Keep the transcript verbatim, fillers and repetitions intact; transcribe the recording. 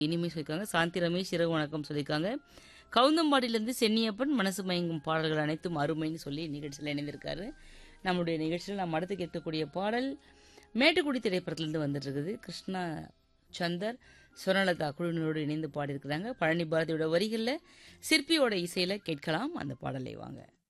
இனிமே சொல்லியிருக்காங்க. சாந்தி ரமேஷ் இரவு வணக்கம் சொல்லியிருக்காங்க. கவுந்தம்பாடியிலேருந்து சென்னியப்பன் மனசு மயங்கும் பாடல்கள் அனைத்தும் அருமைன்னு சொல்லி நிகழ்ச்சியில் இணைந்திருக்காரு. நம்முடைய நிகழ்ச்சியில் நாம் அடுத்து கேட்கக்கூடிய பாடல் மேட்டுக்குடி திரைப்படத்திலிருந்து வந்துட்டு இருக்குது. கிருஷ்ணா சந்தர் சுவர்ணலதா குழுவினரோடு இணைந்து பாடியிருக்கிறாங்க. பழனி பாரதியோட வரிகளில் சிற்பியோட இசையில் கேட்கலாம் அந்த பாடலை. வாங்க.